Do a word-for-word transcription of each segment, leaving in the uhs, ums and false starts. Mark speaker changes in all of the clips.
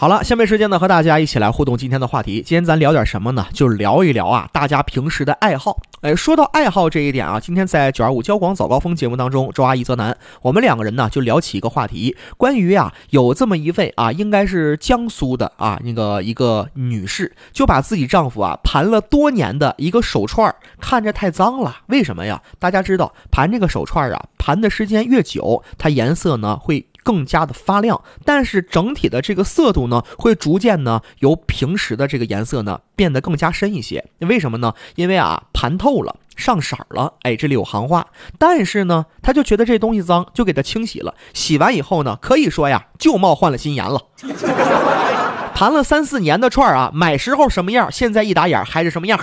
Speaker 1: 好了，下面时间呢，和大家一起来互动今天的话题。今天咱聊点什么呢？就聊一聊啊，大家平时的爱好。哎，说到爱好这一点啊，今天在九二五交广早高峰节目当中，周阿姨泽南，我们两个人呢就聊起一个话题，关于啊有这么一位啊，应该是江苏的啊那个一个女士，就把自己丈夫啊盘了多年的一个手串看着太脏了。为什么呀？大家知道盘这个手串啊，盘的时间越久，它颜色呢会更加的发亮，但是整体的这个色度呢会逐渐呢由平时的这个颜色呢变得更加深一些。为什么呢？因为啊盘透了，上色了，哎，这里有行话。但是呢他就觉得这东西脏，就给它清洗了，洗完以后呢可以说呀旧貌换了新颜了。盘了三四年的串啊，买时候什么样，现在一打眼还是什么样。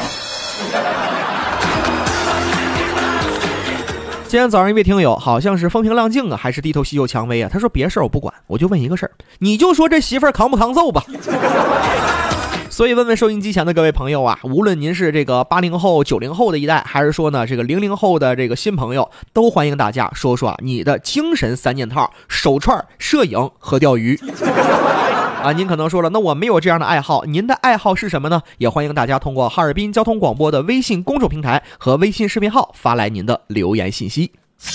Speaker 1: 今天早上一位听友好像是风平浪静啊，还是低头细嗅蔷薇啊，他说别事儿我不管，我就问一个事儿，你就说这媳妇儿扛不扛揍吧。所以问问收音机前的各位朋友啊，无论您是这个八零后九零后的一代，还是说呢这个零零后的这个新朋友，都欢迎大家说说啊你的精神三件套：手串、摄影和钓鱼。啊，您可能说了，那我没有这样的爱好，您的爱好是什么呢？也欢迎大家通过哈尔滨交通广播的微信公众平台和微信视频号发来您的留言信息。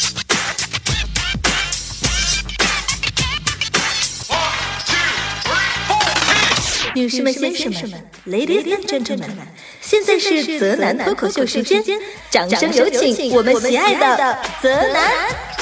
Speaker 2: 女士们、先生们 ，Ladies and Gentlemen， 现在是泽南脱口秀时间，掌声有请我们喜爱的泽南。